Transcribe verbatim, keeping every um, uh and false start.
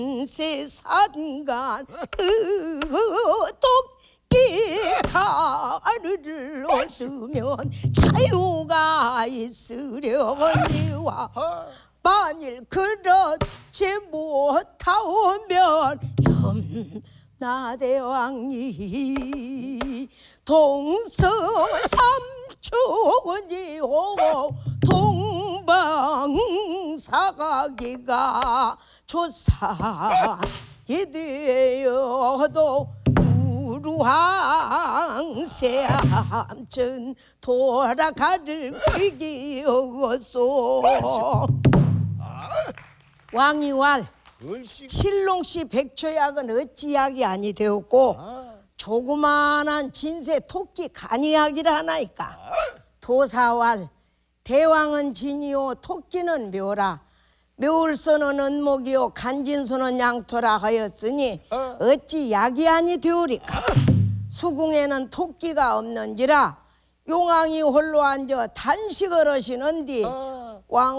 세상간 토끼가를 얻으면 자유가 있으려니와 만일 그렇지 못하오면 염라대왕이 동서삼촌이 오고 동방사가기가 조사이 되어도 누루왕세암전 돌아가를 귀기여서 왕이왈 신롱씨 백초약은 어찌약이 아니 되었고 조그마한 진세 토끼 간이약이라 하나이까. 도사왈 대왕은 진이요 토끼는 묘라. 묘울소는 은목이요 간진소는 양토라 하였으니 어찌 약이 아니 되오리까. 수궁에는 토끼가 없는지라 용왕이 홀로 앉아 단식을 하시는디 왕